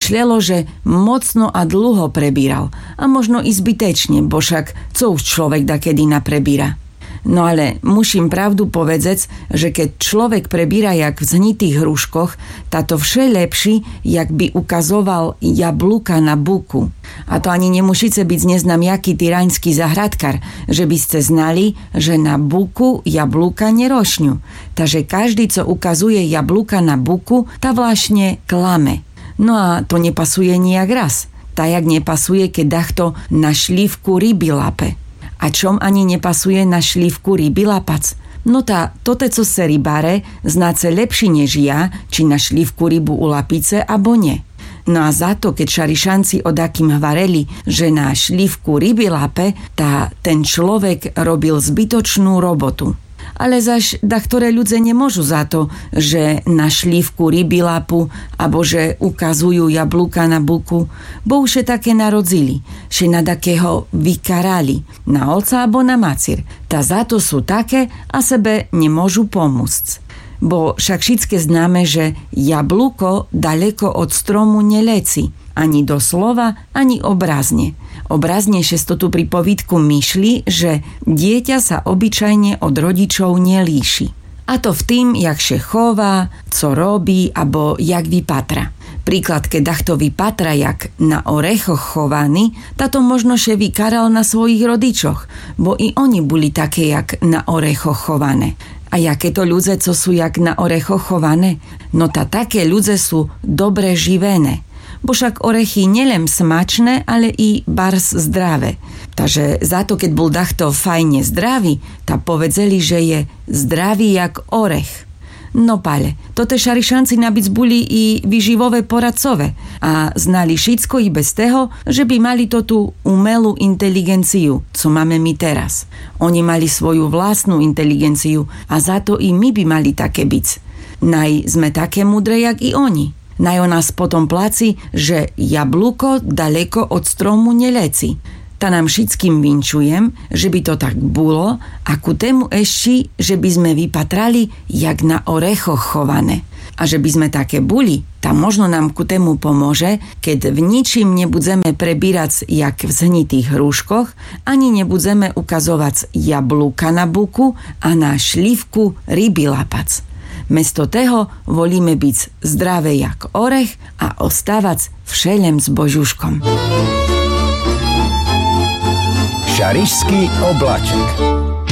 myšľalo, že mocno a dlho prebíral. A možno i zbytečne, bo však co už človek dakedy naprebíra. No ale musím pravdu povedec, že keď človek prebíra jak v zhnitých hruškoch, táto vše lepší, jak by ukazoval jablúka na buku. A to ani nemusíte byť neznám jaký tyraňský zahradkar, že by ste znali, že na buku jablúka nerošňu. Takže každý, co ukazuje jablúka na buku, tá vlastne klame. No a to nepasuje nijak raz. Tak jak nepasuje, keď dachto na šlívku ryby lape. A čom ani nepasuje na šlívku ryby lapac? No toto, co se rybáre, znáce lepší než ja, či na šlívku rybu u lapice, abo nie. No a za to, keď šarišanci odakým hvareli, že na šlívku ryby lape, ten človek robil zbytočnú robotu. Ale zaž ktoré ľudze nemôžu za to, že na šlívku ryby lapu, abo že ukazujú jablúka na buku, bo už je také narodzili, že na takého vykarali, na oca abo na macír. Tá za to sú také a sebe nemôžu pomôcť. Bo však všetké známe, že jablúko daleko od stromu neleci, ani doslova, ani obrazne. Obraznejšie to tu pri povídku myšli, že dieťa sa obyčajne od rodičov nelíši. A to v tým, jak się chová, co robí, abo jak vypatra. Príklad, keď dachto vypatra, jak na orechoch chovaný, táto možno še vykaral na svojich rodičoch, bo i oni boli také, jak na orechoch chované. A jaké to ľudze, co sú jak na orechoch chované? No také ľudze sú dobre živené. Bo však orechy nielen smačné, ale i bars zdravé. Takže za to, keď bol dachto fajne zdravý, tá povedzeli, že je zdravý jak orech. No pale, toto šarišanci nabic boli i vyživové poradcové a znali všetko i bez toho, že by mali to tú umelú inteligenciu, co máme my teraz. Oni mali svoju vlastnú inteligenciu a za to i my by mali také byť. Naj sme také múdre, jak i oni. Naj o nás potom placi, že jablúko daleko od stromu neleci. Ta nám všetkým vinčujem, že by to tak bolo a ku tému ešte, že by sme vypatrali jak na orechoch chované. A že by sme také boli, tam možno nám ku tému pomôže, keď v ničím nebudeme prebírať jak v zhnitých hruškoch, ani nebudeme ukazovať jablúka na buku a na šlívku ryby lapac. Mesto toho volíme byť zdravé jak orech a ostávať všelem s Božuškom. Šarišský obláček.